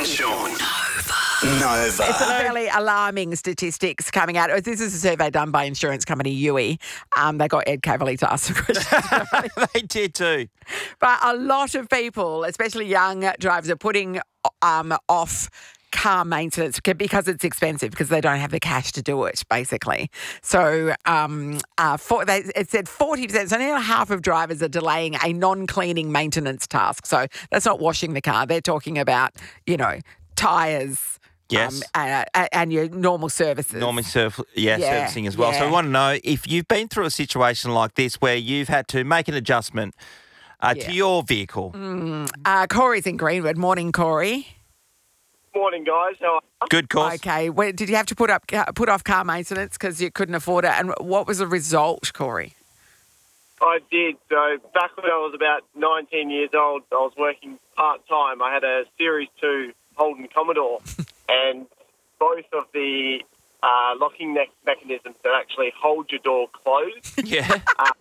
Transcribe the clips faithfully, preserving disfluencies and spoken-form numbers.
and Sean. Nova. It's a fairly alarming statistics coming out. This is a survey done by insurance company U E. Um, they got Ed Cavalier to ask the question. They did too. But a lot of people, especially young drivers, are putting um, off car maintenance because it's expensive, because they don't have the cash to do it, basically. So um, uh, for, they, it said forty percent, so nearly half of drivers are delaying a non-cleaning maintenance task. So that's not washing the car. They're talking about, you know, tyres. Yes. Um, uh, and your normal services. Normal surf, yeah, Yeah, servicing as well. yeah. So we want to know if you've been through a situation like this where you've had to make an adjustment uh, Yeah. to your vehicle. Uh, Corey's in Greenwood. Morning, Corey. Morning, guys. How are you? Good course. Okay. Where, did you have to put up put off car maintenance because you couldn't afford it? And what was the result, Corey? I did. So back when I was about nineteen years old, I was working part-time. I had a Series two Holden Commodore, and both of the uh, locking ne- mechanisms that actually hold your door closed. Yeah.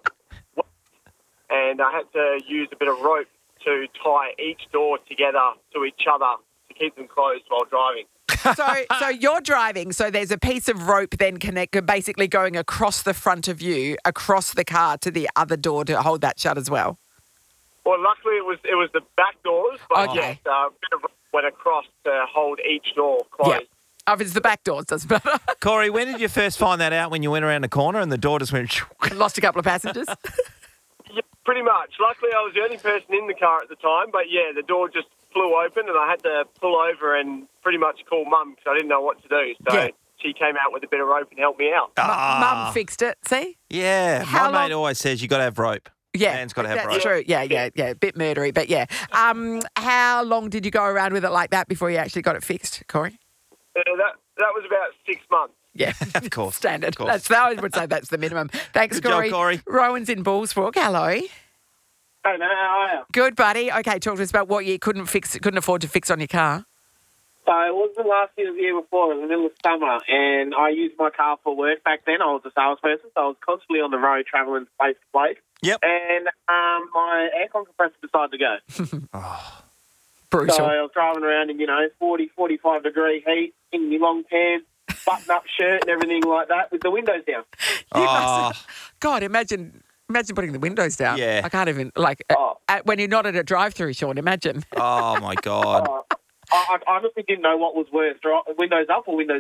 And I had to use a bit of rope to tie each door together to each other to keep them closed while driving. So, so you're driving. So there's a piece of rope then connect, basically going across the front of you, across the car to the other door to hold that shut as well. Well, luckily it was it was the back doors, but Okay. yes, uh, a bit of rope went across to hold each door closed. Yeah. Oh, if it's the back doors, doesn't matter. Corey, when did you first find that out, when you went around the corner and the door just went... Lost a couple of passengers. Yeah, pretty much. Luckily, I was the only person in the car at the time, but yeah, the door just flew open and I had to pull over and pretty much call Mum because I didn't know what to do. So Yeah. she came out with a bit of rope and helped me out. Ah. Mum fixed it, see? Yeah. How My long- mate always says you got to have rope. Yeah, Man's gotta have that's rope. true. Yeah, yeah, yeah. A bit murdery, but yeah. Um, how long did you go around with it like that before you actually got it fixed, Corey? Uh, that that was about six months. Yeah, Of course. standard. Of course. That's I would say that's the minimum. Thanks, Good job, Corey. Corey. Rowan's in Bullsbrook. Hello. Hey, man, how are you? Good, buddy. Okay, talk to us about what you couldn't fix, couldn't afford to fix on your car. So it wasn't last year, it was the year before. It was the middle of summer, and I used my car for work back then. I was a salesperson, so I was constantly on the road travelling place to place. Yep. And um, my aircon compressor decided to go. Brutal. So I was driving around in, you know, forty, forty-five degree heat, in my long pants, button-up shirt and everything like that with the windows down. You Oh. must have, God, imagine imagine putting the windows down. Yeah. I can't even, like, Oh. at, at, when you're not at a drive-through, Sean, imagine. Oh, my God. Uh, I, I honestly didn't know what was worse, dri- windows up or windows